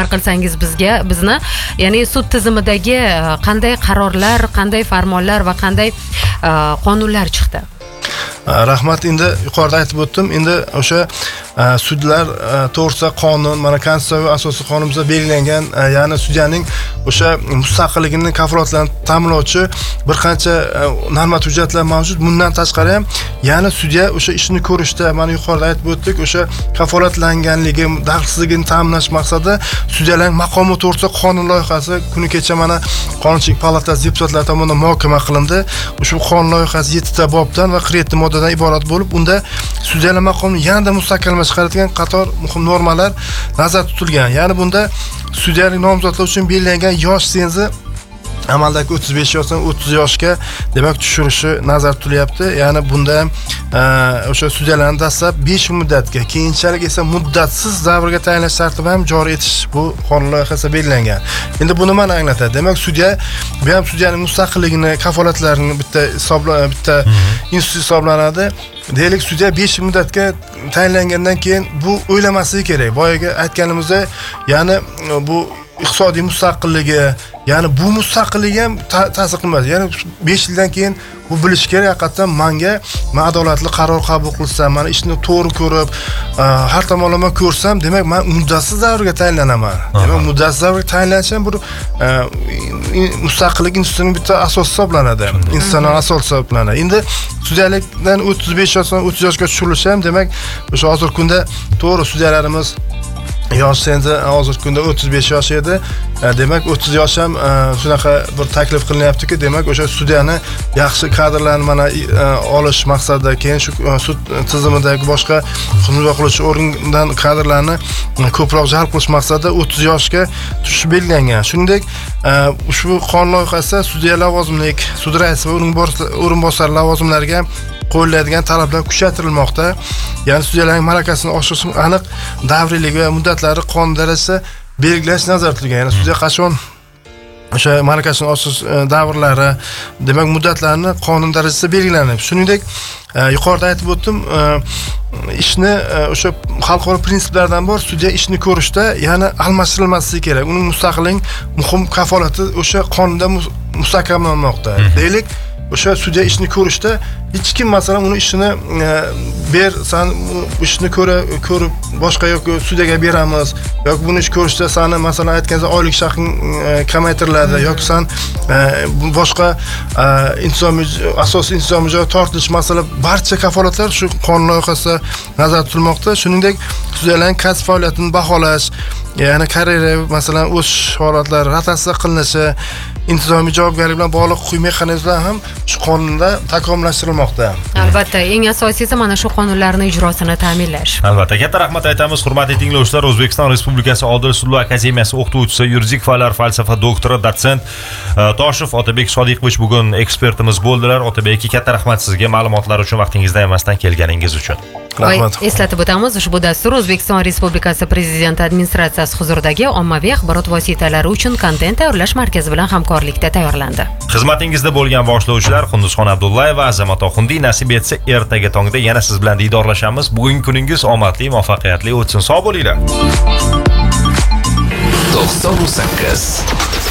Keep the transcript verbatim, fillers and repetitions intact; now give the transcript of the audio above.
xabar qilsangiz bizga, bizni, ya'ni sud tizimidagi qanday qarorlar, qanday farmonlar va qanday qonunlar chiqdi? Rahmat, endi yuqorida aytib o'tdim. Endi o'sha sudlar to'g'risida qonun, mana konstitutsiyaviy asosiy qonunimizda belgilangan, ya'ni sudyaning o'sha mustaqilligini kafolatlanib ta'minlovchi bir qancha normativ hujjatlar mavjud. Bundan tashqari ham, ya'ni sudya o'sha ishni ko'rishda, mana yuqorida aytib o'tdik, o'sha kafolatlanganligi, daxlsizligini ta'minlash maqsadida sudyalarning maqomi to'g'risida qonun loyihasi kuni kecha mana Qonunchilik palatasi deputatlari tomonidan muhokama qilindi. Ushbu qonun loyihasi yettita bobdan va qirq yetti moddadan iborat bo'lib, unda sudyalar maqomini yanada mustahkamlashga chiqaradigan qator muhim normalar nazarda tutilgan. Ya'ni bunda sudyalik nomzodlar uchun belgilangan yosh senzi amaldagi o'ttiz besh yoshdan o'ttiz yoshga demak tushirishi nazarda tutilyapti. Ya'ni bunda ham o'sha sudyalarni dastlab besh yil muddatga, keyinchalik esa muddatsiz davrga tayinlash tartibi ham joriy etish bu qonun loyihasida belgilangan. Endi buni mana anglatadi. Demak, sudya bu ham sudyaning mustaqilligini, kafolatlarini bitta hisoblanadi, bitta institut hisoblanadi. Deylik, sudya besh yil muddatga tayinlangandan keyin bu o'ylamasligi kerak. Boyaga aytganimizda, ya'ni bu iqtisodiy mustaqilligi, ya'ni bu mustaqillik ham ta'sir qilmaydi. Ya'ni besh yildan keyin bu bilish kerak, haqiqatan menga men adolatli qaror qabul qilsam, mana ishni to'g'ri ko'rib, har tomonlama ko'rsam, demak men muddatsiz davrga tayinlanaman. Demak, muddatsiz davrga tayinlanish ham bir mustaqillik institutining bitta asosi hisoblanadi. Institutning asosi hisoblanadi. Endi sudyalikdan o'ttiz besh yoshdan o'ttiz yoshga tushirilishi ham, demak, o'sha hozirgi kunda to'g'ri sudyalarimiz yosh senzi hozirgi kunda o'ttiz besh yosh edi. Demak, o'ttiz yosh ham shunaqa bir taklif qilinyaptiki, demak, o'sha sudyani yaxshi kadrlarni mana olish maqsadida, keyin shu sud tizimidagi boshqa xizmat qiluvchi organdan kadrlarni ko'proq jalb qilish maqsadida o'ttiz yoshga tushish belgilangan. Shuningdek, ushbu qonun loyihasida sudya lavozimlik, sud raisi va uning o'rinbosar lavozimlariga qo'yiladigan talablar kuchaytirilmoqda. Ya'ni sudyalarning malakasini oshirish aniq davriyligi va muddatlari qonun darajasida belgilash nazarda tutilgan. Ya'ni sudya qachon o'sha malakasini oshirish davrlari, demak, muddatlarini qonun darajasida belgilanib. Shuningdek, yuqorida aytib o'tdim, ishni o'sha xalqaro prinsiplardan bor sudya ishni ko'rishda, ya'ni almashtirilmasligi kerak. Uning mustaqillik muhim kafolati o'sha qonunda mustahkamlanmoqda. Deylik, o'sha sudya ishni ko'rishda hech kim masalan uni ishini ber, sen ishni ko'ra ko'rib boshqa yoki sudyaga beramiz, yoki buni ish ko'rishda seni masalan aytganingizda oylik haqing kamaytiriladi, yoki sen boshqa intizomiy asosiy intizomiy joyga tortilish masala, barcha kafolatlar shu qonun loyihasida nazarda tutilmoqda. Shuningdek, sudyalarning kasb faoliyatini baholash, ya'ni karyera masalan o'sish holatlari rotatsiya qilinishi, intizomiy javobgarlik bilan bog'liq huquqiy mexanizmlar ham shu qonunda takomillashtirilmoqda. Albatta, eng asosiysi mana shu qonunlarning ijrosini ta'minlash. Albatta, katta rahmat aytamiz. Hurmatli tinglovchilar, O'zbekiston Respublikasi Odil sudlov akademiyasi o'qituvchisi, yuridik fanlar falsafa doktori, dotsent Toshev Otabek Sodiqovich bugun ekspertimiz bo'ldilar. Otabek, katta rahmat sizga ma'lumotlar uchun, vaqtingizdan emasdan kelganingiz uchun. Rahmat. Eslatib o'tamiz, ushbu dastur O'zbekiston Respublikasi Prezidenti administratsiyasi huzuridagi ommaviy axborot vositalari uchun kontent tayyorlash markazi bilan hamkorlikda tayyorlandi. Xizmatingizda bo'lgan boshlovchilar Qunduzxon Abdullayeva, Azamat Oxundiy. Nasib etsa, ertaga tongda yana siz bilan diydorlashamiz. Bugungi kuningiz omadli, muvaffaqiyatli o'tsin. Sog' bo'linglar. to'qson sakkiz